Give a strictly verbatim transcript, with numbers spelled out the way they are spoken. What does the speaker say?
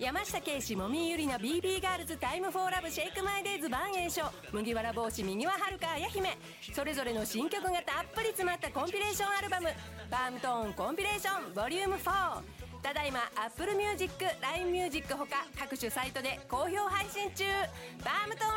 山下圭史、もみゆりな ビービー ガールズ、タイムフォーラブ、シェイクマイデイズ、バンエイショ、麦わら帽子、右ははるか、あや姫、それぞれの新曲がたっぷり詰まったコンピレーションアルバム、バームトーンコンピレーションボリュームフォー、ただいま Apple Music、ライン Music ほか各種サイトで好評配信中。バームトーン